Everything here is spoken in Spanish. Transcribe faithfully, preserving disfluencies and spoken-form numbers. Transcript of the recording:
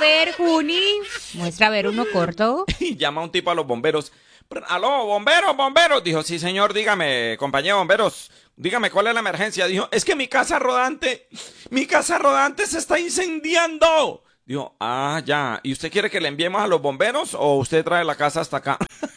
ver, Juni. Muestra a ver uno corto. Y llama un tipo a los bomberos. Aló, bomberos, bomberos. Dijo, sí, señor, dígame, compañero bomberos. Dígame, ¿cuál es la emergencia? Dijo, es que mi casa rodante, mi casa rodante se está incendiando. Dijo, ah, ya. ¿Y usted quiere que le enviemos a los bomberos o usted trae la casa hasta acá?